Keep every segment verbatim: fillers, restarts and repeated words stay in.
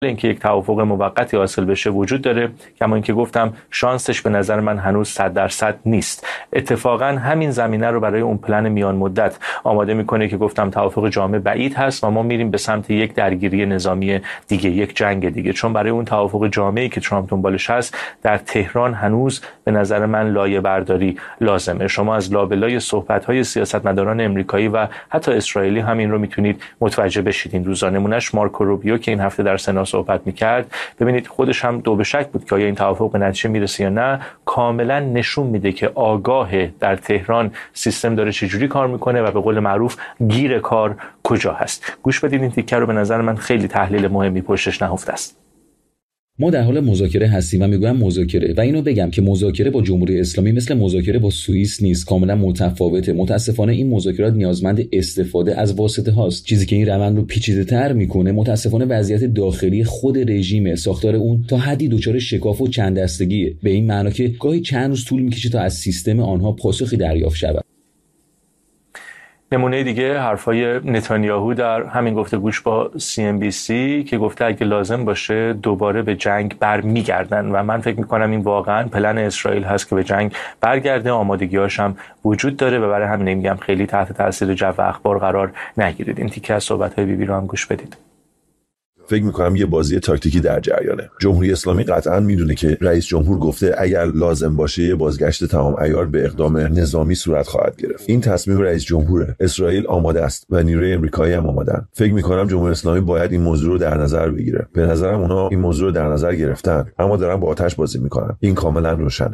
اینکه یک توافق موقتی حاصل بشه وجود داره، کما اینکه گفتم شانسش به نظر من هنوز صد درصد نیست. اتفاقا همین زمینه رو برای اون پلن میان مدت آماده میکنه که گفتم توافق جامع بعید هست و ما میریم به سمت یک درگیری نظامی دیگه، یک جنگ دیگه، چون برای اون توافق جامعی که ترامپ دنبالش هست در تهران هنوز به نظر من لایه برداری لازمه. شما از لابلای صحبت‌های سیاستمداران امریکایی و حتی اسرائیلی همین رو میتونید متوجه بشید این روزا. نمونهش مارکو روبیو که این هفته در سنا صحبت میکرد، ببینید خودش هم دو به شک بود که آیا این توافق به نتیجه میرسه یا نه، کاملا نشون میده که آگاه در تهران سیستم داره چجوری کار میکنه و به قول معروف گیر کار کجا هست. گوش بدید این تیکر رو، به نظر من خیلی تحلیل مهمی پشتش نهفته است. ما در حال مذاکره هستیم و میگویم مذاکره و اینو بگم که مذاکره با جمهوری اسلامی مثل مذاکره با سوئیس نیست، کاملا متفاوته. متاسفانه این مذاکرات نیازمند استفاده از واسطه هاست. چیزی که این روند رو پیچیده‌تر میکنه متاسفانه وضعیت داخلی خود رژیم، ساختار اون تا حدی دچار شکاف و چند دستگیه، به این معنا که گاهی چند روز طول میکشه تا از سیستم آنها پاسخی دریافت شود. نمونه دیگه حرفای نتانیاهو در همین گفتگوش با سی ام بی سی که گفته اگه لازم باشه دوباره به جنگ برمیگردن و من فکر میکنم این واقعا پلن اسرائیل هست که به جنگ برگرده. آمادگی‌هاش هم وجود داره و برای همین میگم خیلی تحت تاثیر جو اخبار قرار نگیرید. این تیکه از صحبت‌های بی بی رو هم گوش بدید. فکر میکنم یه بازی تاکتیکی در جریانه. جمهوری اسلامی قطعا میدونه که رئیس جمهور گفته اگر لازم باشه یه بازگشت تمام عیار به اقدام نظامی صورت خواهد گرفت. این تصمیم رئیس جمهوره. اسرائیل آماده است و نیروی آمریکایی هم آمادن. فکر میکنم جمهوری اسلامی باید این موضوع رو در نظر بگیره. به نظرم اونها این موضوع رو در نظر گرفتن، اما دارن با آتش بازی میکنن. این کاملا روشنه.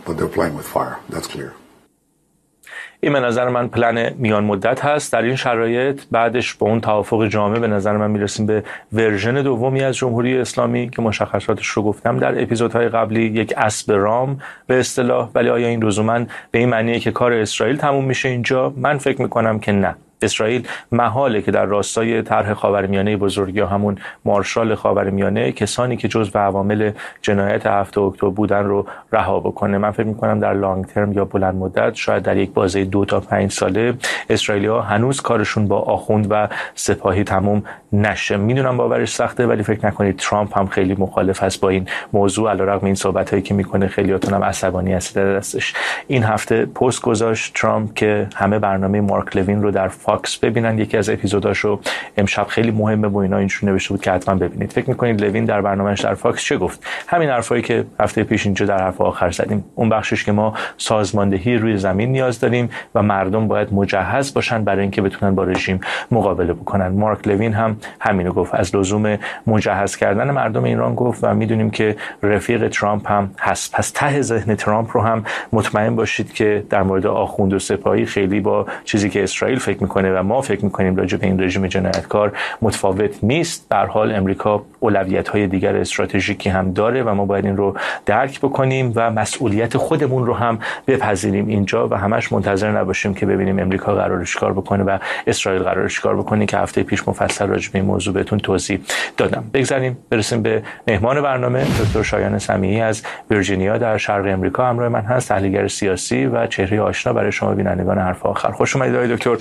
این به نظر من پلن میان مدت هست. در این شرایط بعدش با اون توافق جامع به نظر من میرسیم به ورژن دومی از جمهوری اسلامی که مشخصاتش رو گفتم در اپیزودهای قبلی، یک اسب رام به اصطلاح. ولی آیا این لزوما به این معنیه که کار اسرائیل تموم میشه اینجا؟ من فکر میکنم که نه. اسرائیل محاله که در راستای طرح خاورمیانه بزرگ یا همون مارشال خاورمیانه کسانی که جزو عوامل جنایت هفتم اکتبر بودن رو رها بکنه. من فکر می‌کنم در لانگ ترم یا بلند مدت، شاید در یک بازه دو تا پنج ساله، اسرائیلی‌ها هنوز کارشون با آخوند و سپاهی تموم نشه. میدونم باورش سخته ولی فکر نکنید ترامپ هم خیلی مخالف هست با این موضوع، علیرغم این صحبتایی که میکنه خیلیاتون هم عصبانی هستید دستش. این هفته پست گذاشت ترامپ که همه برنامه مارک لوین رو در فاکس ببینن. یکی از اپیزوداشو امشب خیلی مهمه و اینا اینجوری نوشته بود که حتما ببینید. فکر میکنید لوین در برنامه‌اش در فاکس چه گفت؟ همین حرفایی که هفته پیش اینجا در حرف آخر زدیم. اون بخشش که ما سازماندهی روی زمین نیاز داریم و مردم باید مجهز باشن برای اینکه بتونن با رژیم مقابله بکنن. مارک لوین هم همینو گفت، از لزوم مجهز کردن مردم ایران گفت و میدونیم که رفیق ترامپ هم هست. پس ته ذهن ترامپ رو هم مطمئن باشید که در مورد آخوند و سپاهی خیلی با چیزی که اسرائیل فکر میکنه و ما فکر میکنیم راجع به این رژیم جنایتکار متفاوت نیست. در حال امریکا اولویت‌های دیگر استراتژیکی هم داره و ما باید این رو درک بکنیم و مسئولیت خودمون رو هم بپذیریم اینجا و همش منتظر نباشیم که ببینیم امریکا قراره چیکار بکنه و اسرائیل قراره چیکار بکنه که هفته پیش مفصل راجع به این موضوع بهتون توضیح دادم. بگذاریم برسیم به مهمان برنامه. دکتر شایان سمیعی از ویرجینیا در شرق امریکا همراه من هست، تحلیلگر سیاسی و چهره آشنا برای شما بینندگان حرف آخر. خوش اومدید آقای دکتر.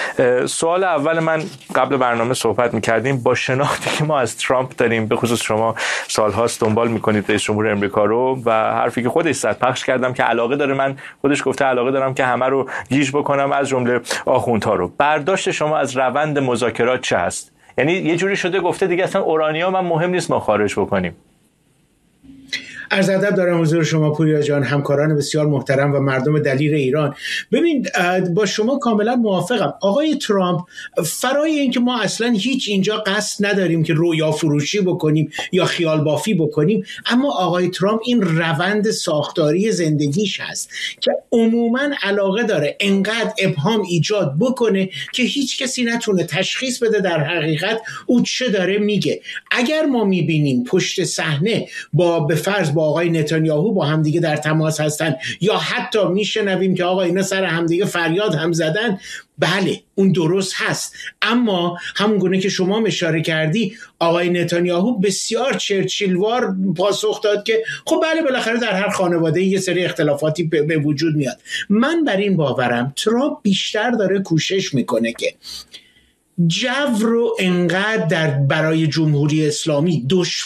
سوال اول من، قبل برنامه صحبت می‌کردیم، با شناختی که ما از ترامپ داریم، به خصوص شما سال‌هاست دنبال می‌کنید رئیس جمهور آمریکا رو و حرفی که خودش زد پخش کردم که علاقه داره، من خودش گفته علاقه دارم که همه رو گیج بکنم از جمله آخوندها رو. برداشت شما از روند مذاکرات چه هست؟ یعنی یه جوری شده گفته دیگه اصلا اورانیوم هم مهم نیست ما خارج بکنیم. عرض ادب دارم حضور شما پوریا جان، همکاران بسیار محترم و مردم دلیر ایران. ببین با شما کاملا موافقم. آقای ترامپ فرای این که ما اصلا هیچ اینجا قصد نداریم که رویا فروشی بکنیم یا خیال بافی بکنیم، اما آقای ترامپ این روند ساختاری زندگیش هست که عموما علاقه داره انقدر ابهام ایجاد بکنه که هیچ کسی نتونه تشخیص بده در حقیقت او چه داره میگه. اگر ما میبینیم پشت صحنه با به فرض با آقای نتانیاهو با همدیگه در تماس هستن یا حتی میشنویم که آقا اینا سر همدیگه فریاد هم زدن، بله اون درست هست. اما همون گونه که شما اشاره کردی آقای نتانیاهو بسیار چرچیلوار پاسخ داد که خب بله بالاخره در هر خانواده یه سری اختلافاتی به وجود میاد. من بر این باورم ترامپ بیشتر داره کوشش میکنه که جو رو انقدر در برای جمهوری اسلامی دشوار